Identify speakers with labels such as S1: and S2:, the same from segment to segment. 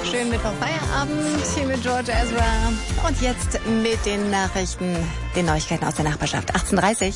S1: Schönen Mittwoch Feierabend hier mit George Ezra. Und jetzt mit den Nachrichten, den Neuigkeiten aus der Nachbarschaft. 18:30.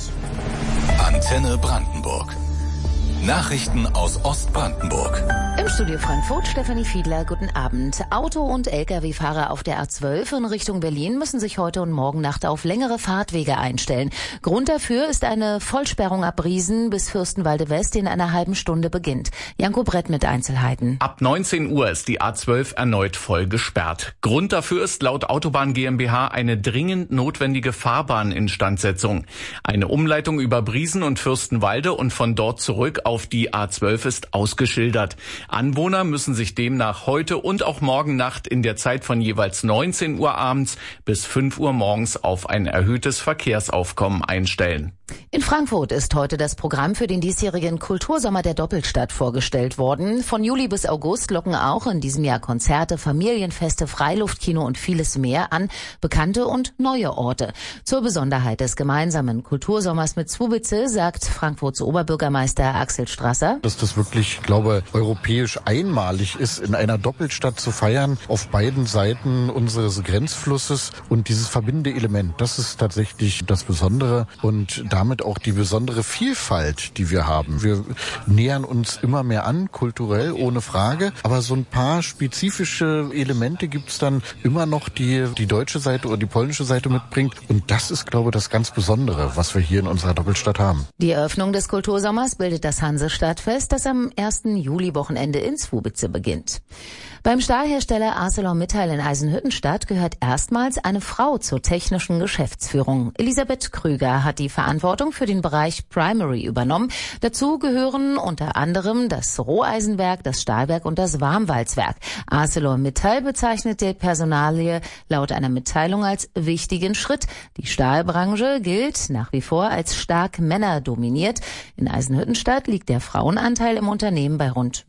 S2: Antenne Brandenburg. Nachrichten aus Ostbrandenburg.
S3: Im Studio Frankfurt, Stefanie Fiedler, guten Abend. Auto- und Lkw-Fahrer auf der A12 in Richtung Berlin müssen sich heute und morgen Nacht auf längere Fahrtwege einstellen. Grund dafür ist eine Vollsperrung ab Riesen bis Fürstenwalde West, die in einer halben Stunde beginnt. Janko Brett mit Einzelheiten.
S4: Ab 19 Uhr ist die A12 erneut voll gesperrt. Grund dafür ist laut Autobahn GmbH eine dringend notwendige Fahrbahninstandsetzung. Eine Umleitung über Briesen und Fürstenwalde und von dort zurück auf die A12 ist ausgeschildert. Anwohner müssen sich demnach heute und auch morgen Nacht in der Zeit von jeweils 19 Uhr abends bis 5 Uhr morgens auf ein erhöhtes Verkehrsaufkommen einstellen.
S3: In Frankfurt ist heute das Programm für den diesjährigen Kultursommer der Doppelstadt vorgestellt worden. Von Juli bis August locken auch in diesem Jahr Konzerte, Familienfeste, Freiluftkino und vieles mehr an bekannte und neue Orte. Zur Besonderheit des gemeinsamen Kultursommers mit Swubitze sagt Frankfurts Oberbürgermeister Axel Strasser,
S5: dass das wirklich, ich glaube, europäisch einmalig ist, in einer Doppelstadt zu feiern, auf beiden Seiten unseres Grenzflusses, und dieses verbindende Element, das ist tatsächlich das Besondere und damit auch die besondere Vielfalt, die wir haben. Wir nähern uns immer mehr an, kulturell, ohne Frage, aber so ein paar spezifische Elemente gibt's dann immer noch, die die deutsche Seite oder die polnische Seite mitbringt, und das ist, glaube ich, das ganz Besondere, was wir hier in unserer Doppelstadt haben.
S3: Die Eröffnung des Kultursommers bildet das Hansestadtfest, das am 1. Juli-Wochenende in Swubitze beginnt. Beim Stahlhersteller ArcelorMittal in Eisenhüttenstadt gehört erstmals eine Frau zur technischen Geschäftsführung. Elisabeth Krüger hat die Verantwortung für den Bereich Primary übernommen. Dazu gehören unter anderem das Roheisenwerk, das Stahlwerk und das Warmwalzwerk. ArcelorMittal bezeichnet die Personalie laut einer Mitteilung als wichtigen Schritt. Die Stahlbranche gilt nach wie vor als stark männerdominiert. In Eisenhüttenstadt liegt der Frauenanteil im Unternehmen bei rund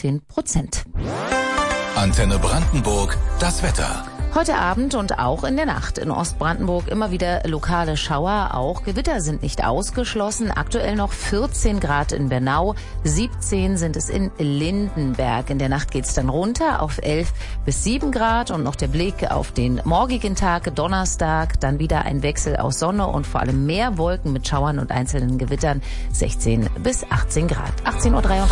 S3: 19%.
S2: Antenne Brandenburg, das Wetter.
S3: Heute Abend und auch in der Nacht in Ostbrandenburg immer wieder lokale Schauer. Auch Gewitter sind nicht ausgeschlossen. Aktuell noch 14 Grad in Bernau, 17 sind es in Lindenberg. In der Nacht geht's dann runter auf 11 bis 7 Grad. Und noch der Blick auf den morgigen Tag, Donnerstag. Dann wieder ein Wechsel aus Sonne und vor allem mehr Wolken mit Schauern und einzelnen Gewittern. 16 bis 18 Grad. 18:33 Uhr.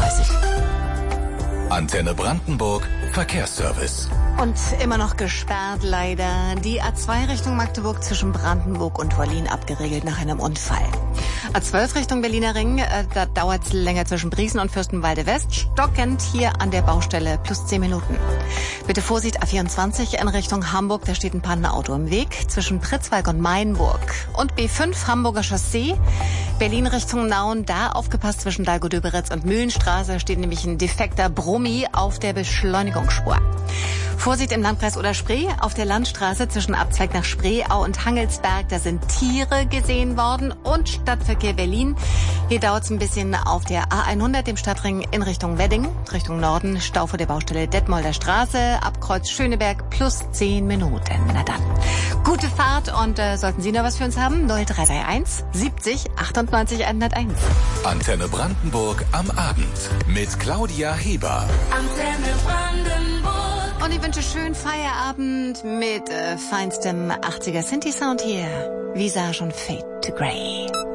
S2: Antenne Brandenburg, Verkehrsservice.
S1: Und immer noch gesperrt leider. Die A2 Richtung Magdeburg zwischen Brandenburg und Wollin abgeriegelt nach einem Unfall. A12 Richtung Berliner Ring, da dauert es länger zwischen Briesen und Fürstenwalde West. Stockend hier an der Baustelle, plus 10 Minuten. Bitte Vorsicht, A24 in Richtung Hamburg, da steht ein Pannenauto im Weg zwischen Pritzwalk und Mainburg. Und B5 Hamburger Chaussee, Berlin Richtung Nauen, da aufgepasst zwischen Dalgo-Döberitz und Mühlenstraße, steht nämlich ein defekter Brummi auf der Beschleunigungsspur. Vorsicht im Landkreis Oder-Spree, auf der Landstraße zwischen Abzweig nach Spreeau und Hangelsberg, da sind Tiere gesehen worden. Und Stadtverkehr Berlin, hier dauert es ein bisschen auf der A100, dem Stadtring in Richtung Wedding, Richtung Norden, Stau vor der Baustelle Detmolder Straße, Abkreuz Schöneberg, plus 10 Minuten. Na dann, gute Fahrt und sollten Sie noch was für uns haben, 0331 70 98 101.
S2: Antenne Brandenburg am Abend mit Claudia Heber.
S6: Antenne Brandenburg.
S1: Und ich wünsche schönen Feierabend mit feinstem 80er Synthi-Sound hier. Visage und Fade to Grey.